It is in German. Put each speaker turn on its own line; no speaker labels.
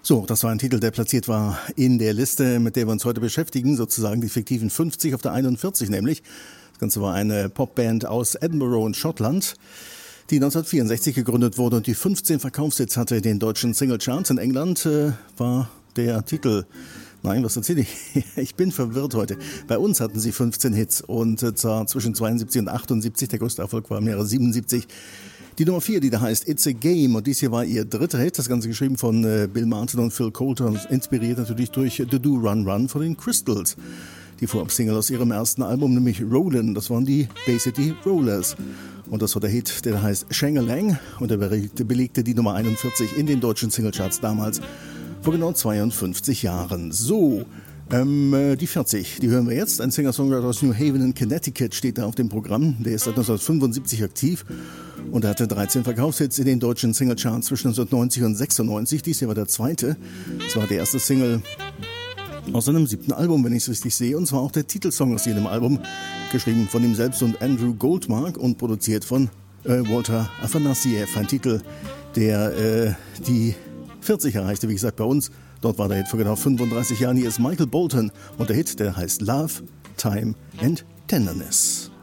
So, das war ein Titel, der platziert war in der Liste, mit der wir uns heute beschäftigen, sozusagen die fiktiven 50 auf der 41 nämlich. Das Ganze war eine Popband aus Edinburgh in Schottland, die 1964 gegründet wurde und die 15 Verkaufshits hatte in den deutschen Singlecharts. In England war der Titel... Nein, was erzähle ich? Ich bin verwirrt heute. Bei uns hatten sie 15 Hits und zwar zwischen 72 und 78. Der größte Erfolg war im Jahre 77. Die Nummer 4, die da heißt It's a Game, und dies hier war ihr dritter Hit, das Ganze geschrieben von Bill Martin und Phil Coulter, inspiriert natürlich durch The Do Run Run von den Crystals. Die Vorab-Single aus ihrem ersten Album, nämlich Rollin', das waren die Bay City Rollers. Und das war der Hit, der heißt Shang-a-Lang, und der belegte die Nummer 41 in den deutschen Singlecharts damals, vor genau 52 Jahren. So, die 40, die hören wir jetzt. Ein Singer-Songwriter aus New Haven in Connecticut steht da auf dem Programm. Der ist seit 1975 aktiv und er hatte 13 Verkaufshits in den deutschen Singlecharts zwischen 1990 und 96. Dies hier war der zweite. Das war der erste Single aus seinem 7. Album, wenn ich es richtig sehe. Und zwar auch der Titelsong aus jedem Album, geschrieben von ihm selbst und Andrew Goldmark und produziert von Walter Afanasieff. Ein Titel, der die 40 erreichte, wie gesagt, bei uns. Dort war der Hit vor genau 35 Jahren. Hier ist Michael Bolton und der Hit, der heißt Love, Time and Tenderness.